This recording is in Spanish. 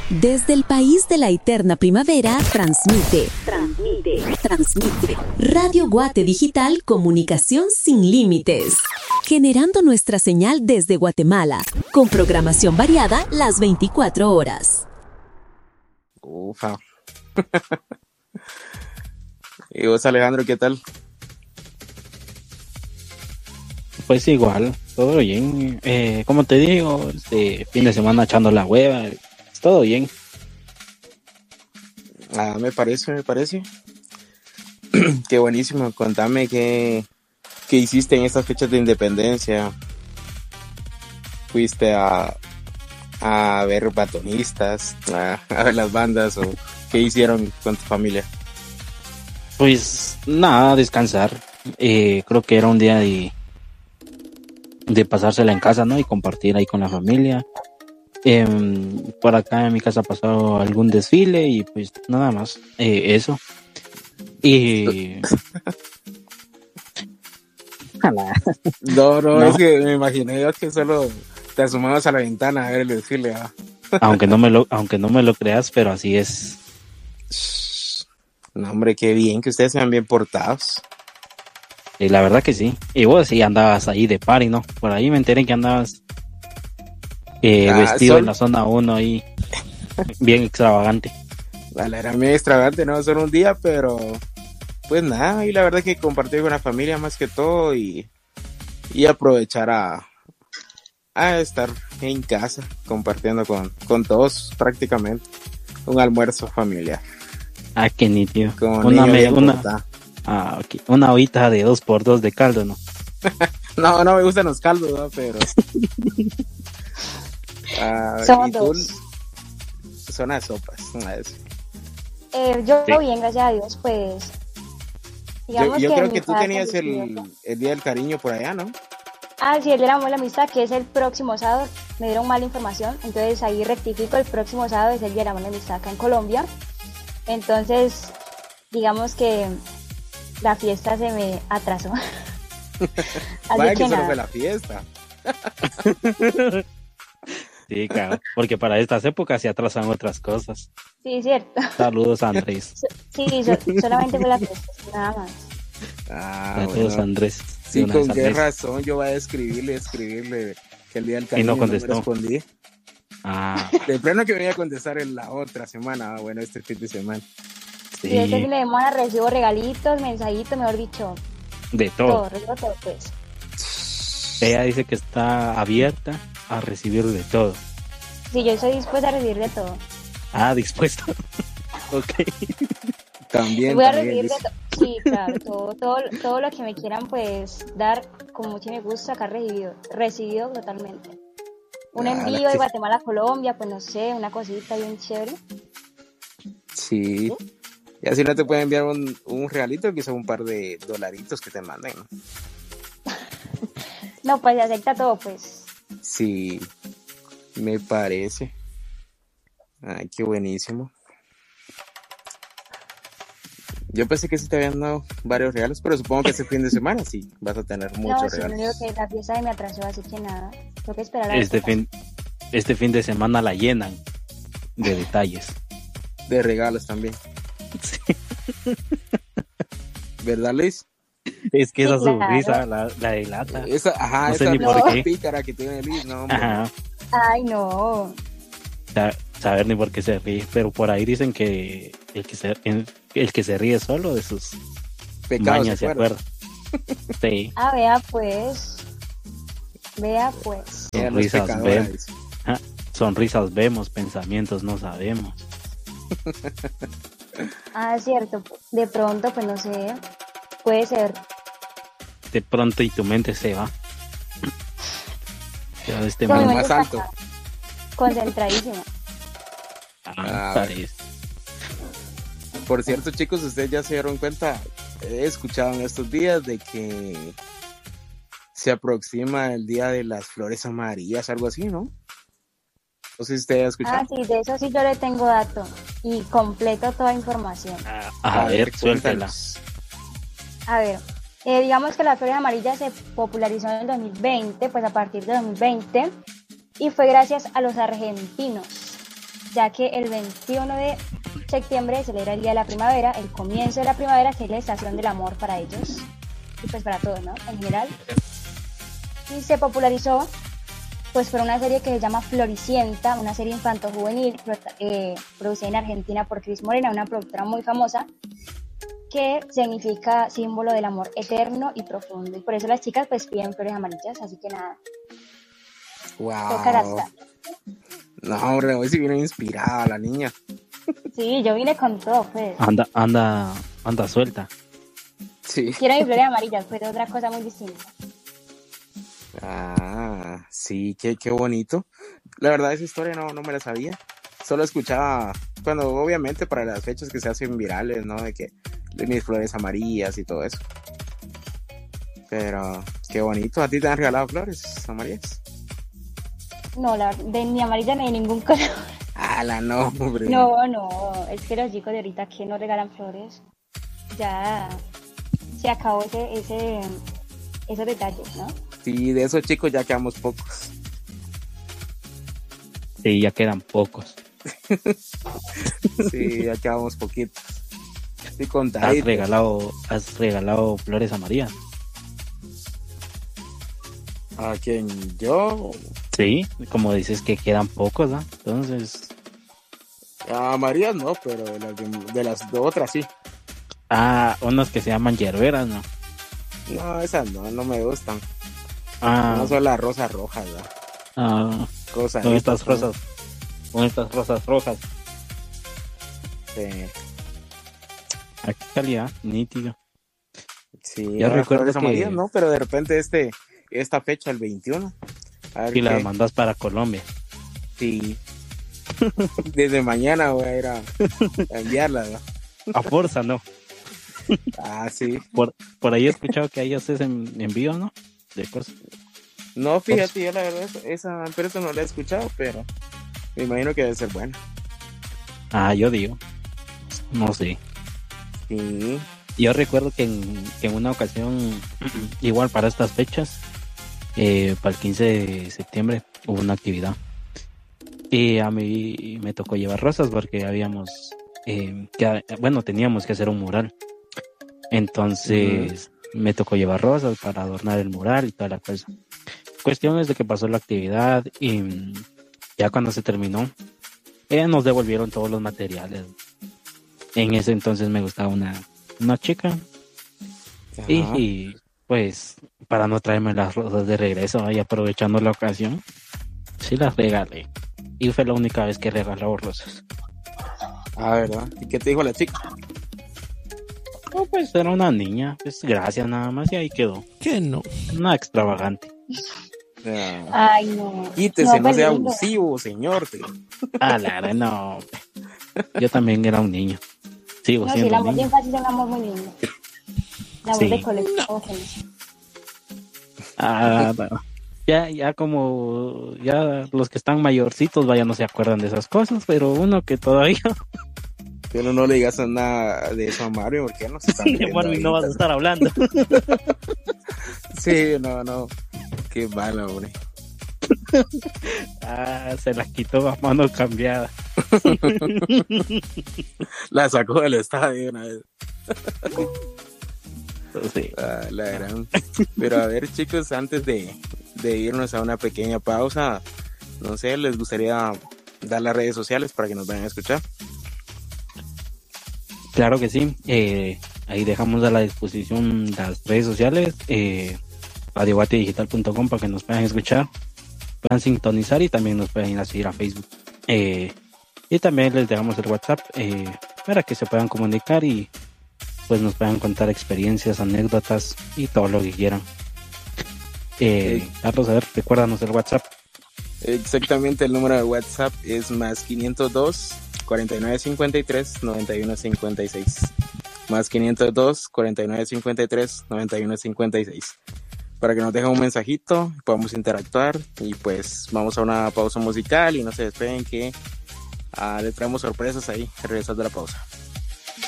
Desde el país de la eterna primavera, transmite. Radio Guate Digital, comunicación sin límites. Generando nuestra señal desde Guatemala, con programación variada las 24 horas. Ufa. ¿Y vos, Alejandro, qué tal? Pues igual, todo bien. Como te digo, este fin de semana echando la hueva, todo bien. Me parece. Qué buenísimo. Contame qué hiciste en estas fechas de independencia. ¿Fuiste a ver batonistas, a ver las bandas, o qué hicieron con tu familia? Pues nada, descansar. Creo que era un día de pasársela en casa, ¿no? Y compartir ahí con la familia. Por acá en mi casa ha pasado algún desfile y pues nada más, eso. Y No, es que me imaginé yo que solo te asomabas a la ventana a ver el desfile. aunque no me lo creas, pero así es. No, hombre, qué bien que ustedes sean bien portados. Y la verdad que sí. Y vos sí andabas ahí de party, ¿no? Por ahí me enteré que andabas vestido en la zona 1 ahí, bien extravagante. Vale, era muy extravagante, ¿no? Solo un día, pero pues nada, y la verdad que compartir con la familia más que todo y aprovechar a estar en casa compartiendo con todos prácticamente un almuerzo familiar. Ah, qué nítido. Una ollita de 2x2 de caldo, ¿no? No me gustan los caldos, ¿no? Pero somos dos. Son las sopas. Yo Sí. bien, gracias a Dios, pues. Yo creo que tú tenías el Día del Cariño por allá, ¿no? Sí, el del amor y la amistad, que es el próximo sábado. Me dieron mala información, entonces ahí rectifico, el próximo sábado es el Día del amor y la amistad acá en Colombia. Entonces, digamos que la fiesta se me atrasó. Vaya que solo fue la fiesta. Sí, claro, porque para estas épocas se atrasan otras cosas. Sí, cierto. Saludos, Andrés. Sí, solamente fue la fiesta, nada más. Saludos, bueno. Andrés. Sí, con qué razón yo voy a escribirle que el Día del Cariño no contestó. me respondí. De plano que me iba a contestar en la otra semana, bueno, este fin de semana. Sí. Y este fin de semana recibo regalitos, mensajitos, mejor dicho. De todo. Recibo todo, pues. Ella dice que está abierta a recibir de todo. Sí, yo estoy dispuesta a recibir de todo. Dispuesta. Ok. También. Voy a recibir de todo. Sí, claro, todo lo que me quieran pues dar, con mucho me gusta, acá recibido totalmente. Un envío de Guatemala a Colombia, pues no sé, una cosita bien chévere. Sí. Y así no te pueden enviar un regalito, quizá un par de dolaritos que te manden. No, pues se acepta todo, pues. Sí, me parece. Ay, qué buenísimo. Yo pensé que sí te habían dado varios regalos, pero supongo que este fin de semana sí vas a tener muchos regalos. No, sí, que la fiesta me atrasó, así que nada. Tengo que esperar a Este fin de semana la llenan de detalles. De regalos también. Sí. ¿Verdad, Luis? Es que esa Sí, sonrisa la delata. Esa sé ni por qué. pícara que tiene Luis, no, hombre. Ajá. Ay, no. Saber ni por qué se ríe, pero por ahí dicen que el que se ríe solo de sus Pecados mañas se acuerda. Sí. Vea pues. Sonrisas vemos. Sonrisas vemos, pensamientos no sabemos. Cierto. De pronto, pues no sé. Puede ser. De pronto y tu mente se va. Ya este No, más alto. Concentradísima. Parece. Por cierto, chicos, ustedes ya se dieron cuenta, he escuchado en estos días de que se aproxima el Día de las Flores Amarillas, algo así, ¿no? No sé si usted ha escuchado. Sí, de eso sí yo le tengo dato y completo toda información. A ver, suéltela. A ver, digamos que las flores amarillas se popularizó en el 2020, pues a partir de 2020, y fue gracias a los argentinos. ya que el 21 de septiembre se celebra el Día de la Primavera, el comienzo de la primavera, que es la estación del amor para ellos, y pues para todos, ¿no? En general. Y se popularizó pues por una serie que se llama Floricienta, una serie infanto-juvenil producida en Argentina por Cris Morena, una productora muy famosa, que significa símbolo del amor eterno y profundo. Y por eso las chicas pues piden flores amarillas, así que nada. Toca adaptar. No, hombre, hoy sí viene inspirada la niña. Sí, yo vine con todo, pues. Anda suelta. Sí. Quiero mis flores amarillas, pero otra cosa muy distinta. Ah, sí, qué bonito. La verdad, esa historia no me la sabía. Solo escuchaba, cuando obviamente para las fechas que se hacen virales, ¿no? De que de mis flores amarillas y todo eso. Pero qué bonito. ¿A ti te han regalado flores amarillas? No, de ni amarilla ni de ningún color. ¡Hala, no, hombre! No, es que los chicos de ahorita que no regalan flores, ya se acabó esos detalles, ¿no? Sí, de esos chicos ya quedamos pocos. Sí, ya quedan pocos. Sí, ya quedamos poquitos. Sí, ¿Has regalado flores amarillas? ¿A quién? ¿Yo? Sí, como dices que quedan pocos, ¿no? Entonces... A María no, pero de las otras sí. Ah, unas que se llaman hierberas, ¿no? No, esas no me gustan. No son las rosas rojas, ¿no? Con estas rosas rojas. Sí. ¿A qué calidad? Nítido. Sí, ya recuerdo que... amarillas, ¿no? Pero de repente esta fecha, el 21. Y las mandas para Colombia. Sí. Desde mañana voy a ir a enviarlas, ¿no? A fuerza, ¿no? Sí. Por ahí he escuchado que hay haces envíos, ¿no? De cosas. No, fíjate, yo la verdad esa empresa no la he escuchado, pero me imagino que debe ser buena. Yo digo. No sé. Sí. Yo recuerdo que en una ocasión, igual para estas fechas, para el 15 de septiembre, hubo una actividad. Y a mí me tocó llevar rosas porque teníamos que hacer un mural. Entonces me tocó llevar rosas para adornar el mural y toda la cosa. Cuestión es de que pasó la actividad y ya cuando se terminó, nos devolvieron todos los materiales. En ese entonces me gustaba una chica y pues para no traerme las rosas de regreso y aprovechando la ocasión, sí las regalé. Y fue la única vez que regaló rosas. ¿Verdad? ¿Y qué te dijo la chica? No, pues era una niña, pues gracias nada más y ahí quedó. ¿Qué no? Una extravagante. Ay, no. Quítese, no sea abusivo, señor. No. Yo también era un niño. Sigo siendo el amor niño. de infancia es un amor muy lindo. El amor de colegio. Bueno. Ya como ya los que están mayorcitos vaya no se acuerdan de esas cosas, pero uno que todavía... Pero no le digas nada de eso a Mario, porque no se está de Marvin no vas a estar hablando. Sí, no. Qué malo, hombre. Se la quitó a mano cambiada. La sacó del estadio una vez. Sí. La gran. Pero a ver, chicos, antes de irnos a una pequeña pausa, no sé, ¿les gustaría dar las redes sociales para que nos vayan a escuchar? Claro que sí. Ahí dejamos a la disposición las redes sociales, radioguatedigital.com, para que nos puedan escuchar, puedan sintonizar y también nos puedan ir a seguir a Facebook. Y también les dejamos el WhatsApp para que se puedan comunicar y pues nos puedan contar experiencias, anécdotas y todo lo que quieran. Carlos, a ver, recuérdanos el WhatsApp. Exactamente, el número de WhatsApp es más 502 4953 9156. Más 502 4953 9156. Para que nos dejen un mensajito, podamos interactuar y pues vamos a una pausa musical y no se despeguen que le traemos sorpresas ahí, regresando de la pausa.